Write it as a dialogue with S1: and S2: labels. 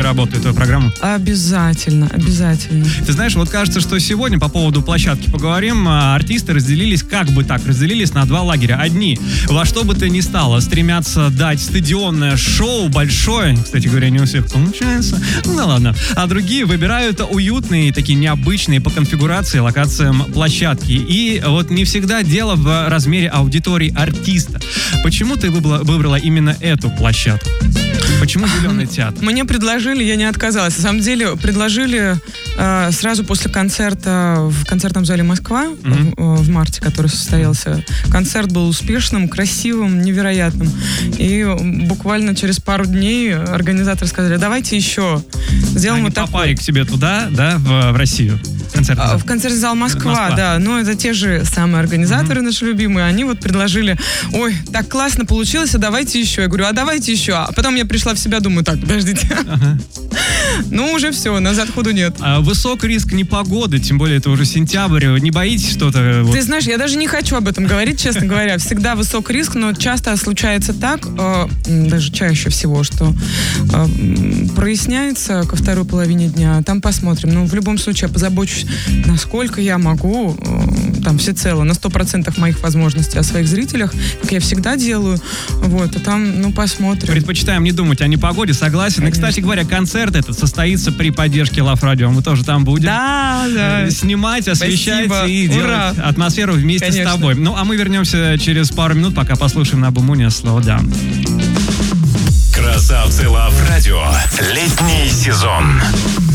S1: работают твою программу?
S2: Обязательно.
S1: Ты знаешь, вот кажется, что сегодня по поводу площадки поговорим. Артисты разделились на два лагеря. Одни, во что бы то ни стало, стремятся дать стадионное шоу большое. Кстати говоря, не у всех получается. Ну да ладно. А другие выбирают уютные, такие необычные по конфигурации, локациям площадки. И вот не всегда дело в размере аудитории артиста. Почему ты выбрала именно эту площадку? Почему Зеленый театр?
S2: Мне предложили, я не отказалась. На самом деле, предложили сразу после концерта в концертном зале «Москва» в марте, который состоялся. Концерт был успешным, красивым, невероятным. И буквально через пару дней организаторы сказали, давайте еще сделаем вот так. Они
S1: попали к себе туда, да, в Россию?
S2: В концертный зал «Москва», да. Но это те же самые организаторы, наши любимые. Они вот предложили, ой, так классно получилось, а давайте еще. Я говорю, а давайте еще. А потом я пришла в себя, думаю, так, подождите. Ну, уже все, назад ходу нет.
S1: Высок риск непогоды, тем более это уже сентябрь. Не боитесь что-то?
S2: Ты знаешь, я даже не хочу об этом говорить, честно говоря. Всегда высок риск, но часто случается так, даже чаще всего, что проясняется ко второй половине дня. Там посмотрим. Ну, в любом случае, я позабочусь, насколько я могу, там, всецело, на 100% моих возможностей о своих зрителях, как я всегда делаю. Вот, а там, ну, посмотрим.
S1: Предпочитаем не думать о непогоде, согласен. Конечно. И, кстати говоря, концерт этот состоится при поддержке Love Radio. Мы тоже там будем.
S2: Да.
S1: Снимать, освещать. Спасибо. И делать атмосферу вместе Конечно. С тобой. Ну, а мы вернемся через пару минут, пока послушаем на Бумуне Slow Down.
S3: Красавцы Love Radio. Летний сезон.